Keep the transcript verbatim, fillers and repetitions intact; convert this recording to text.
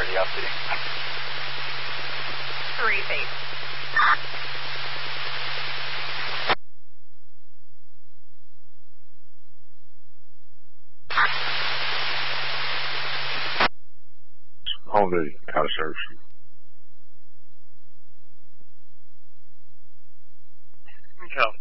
thirty, I'll see. Three feet. On duty, out of service. Okay.